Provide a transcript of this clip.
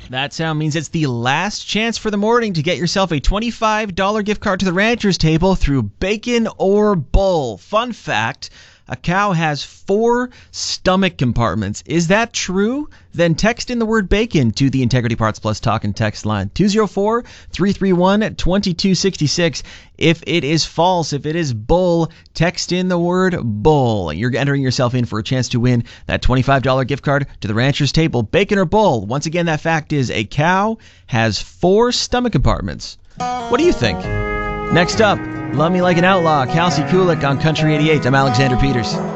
That sound means it's the last chance for the morning to get yourself a $25 gift card to the Rancher's Table through Bacon or Bull. Fun fact, a cow has 4 stomach compartments. Is that true? Then text in the word bacon to the Integrity Parts Plus talk and text line 204-331-2266. If it is false, if it is bull, text in the word bull. You're entering yourself in for a chance to win that $25 gift card to the Rancher's Table. Bacon or bull? Once again, that fact is a cow has 4 stomach compartments. What do you think? Next up, Love Me Like an Outlaw, Kelsey Kulik on Country 88. I'm Alexander Peters.